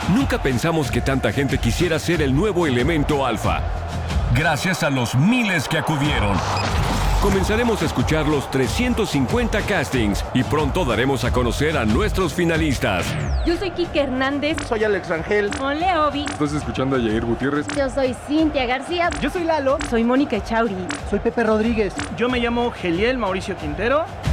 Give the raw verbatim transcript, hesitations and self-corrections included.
Nunca pensamos que tanta gente quisiera ser el nuevo elemento alfa. Gracias a los miles que acudieron, comenzaremos a escuchar los trescientos cincuenta castings y pronto daremos a conocer a nuestros finalistas. Yo soy Kike Hernández. Soy Alex Rangel. Hola, Obi. Estás escuchando a Yair Gutiérrez. Yo soy Cintia García. Yo soy Lalo. Soy Mónica Echauri. Soy Pepe Rodríguez. Yo me llamo Geliel Mauricio Quintero.